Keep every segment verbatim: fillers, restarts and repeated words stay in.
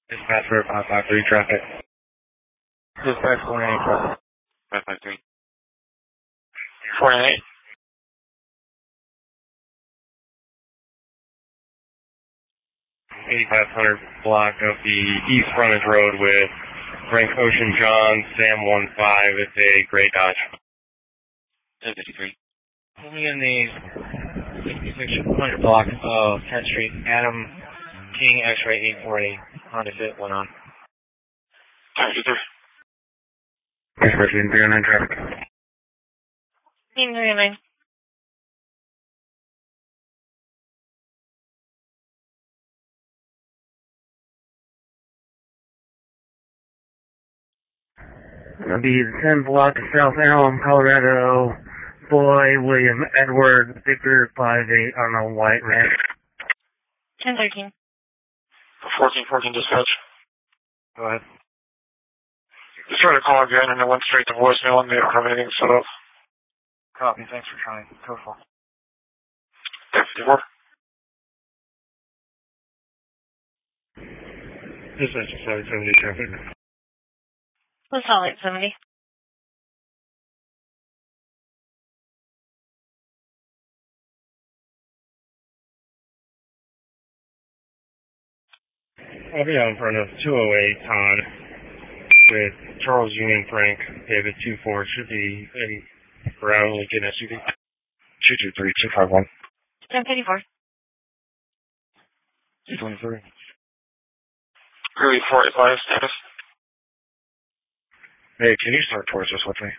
Dispatch for five five three traffic. Dispatch four nine eight traffic. five five three. four nine eight. eighty-five hundred block of the East Frontage Road with Frank Ocean John, Sam one five. It's a gray Dodge. ten fifty-three. Put me in the sixty-six hundred block of tenth Street. Adam King, X-ray eight forty. Honda Fit, one on. ten fifty-three. Express in three oh nine traffic. three oh nine. Gonna be the tenth block of South Allen, Colorado. Boy, William Edward, Victor, five eight on a white ranch. ten thirteen. fourteen fourteen dispatch. Go ahead. Just tried to call again and it went straight to voicemail and they don't have anything set up. Copy, thanks for trying. Code four. ten fifty-four. Dispatch seven seventy traffic. Let's call it seventy. I'll be out in front of two oh eight Todd with Charles Union Frank, David two four. Should be a brown Lincoln S U V. two two three two five one. ten fifty-four. two twenty-three. Really forty-five status. Hey, can you start towards us with me?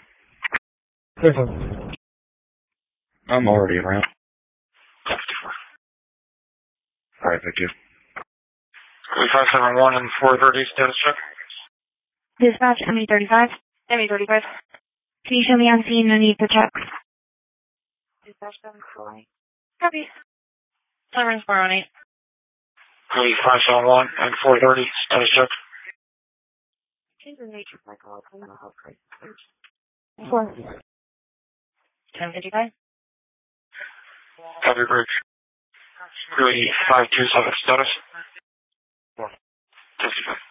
I'm already around. ten fifty-four. Alright, thank you. Really five seven one and four thirty status check. Dispatch M E thirty-five. M E thirty-five. Can you show me on scene? No need for checks. Dispatch seven four eight. Copy. Sirens four one eight. Really five seven one and four thirty status check. Change the nature of my call. I'm gonna help right. Four. ten fifty-five. Heavy bridge. Really five two seven status. Four. ten fifty-five.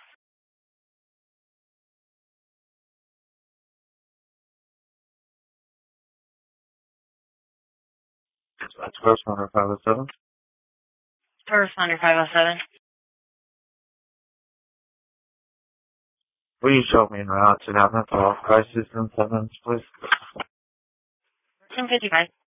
That's first runner five oh seven. First under five oh seven. Will you show me in route to Napa for crisis and seven, please? ten fifty-five.